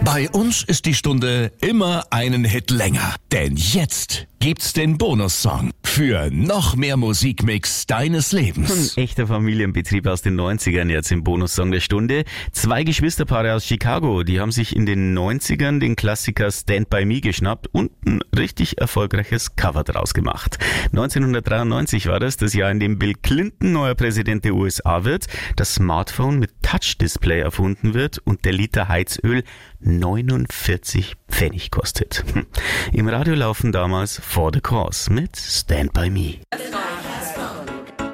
Bei uns ist die Stunde immer einen Hit länger. Denn jetzt gibt's den Bonussong für noch mehr Musikmix deines Lebens. Ein echter Familienbetrieb aus den 90ern jetzt im Bonussong der Stunde. 2 Geschwisterpaare aus Chicago, die haben sich in den 90ern den Klassiker Stand By Me geschnappt und ein richtig erfolgreiches Cover draus gemacht. 1993 war das Jahr, in dem Bill Clinton neuer Präsident der USA wird, das Smartphone mit Touch-Display erfunden wird und der Liter Heizöl 49 Pfennig kostet. Im Radio laufen damals For the Cause mit Stand By Me.